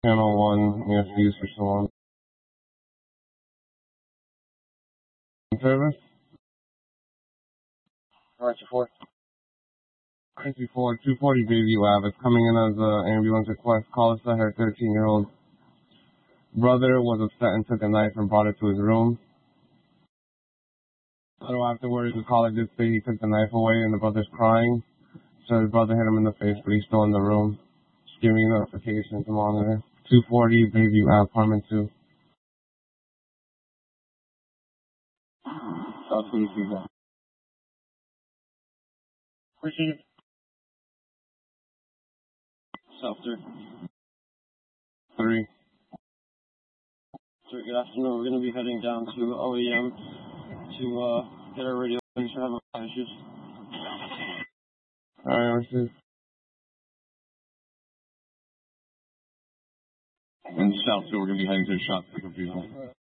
Channel 1, you have to use for so long. Service? Archer 4. Archer 4, 240 Baby Lab. It's coming in as an ambulance request. Call us that her 13-year-old brother was upset and took a knife and brought it to his room. A little afterwards, the caller did say he took the knife away and the brother's crying. So his brother hit him in the face, but he's still in the room. Just giving you notification to monitor. 240 Baby Lab, apartment 2. South 23. Appreciate it. South 3. Sir, good afternoon. We're going to be heading down to OEM to get our radio. We should have a issues. Alright, received. In South 2, we're going to be heading to the shop to pick up people.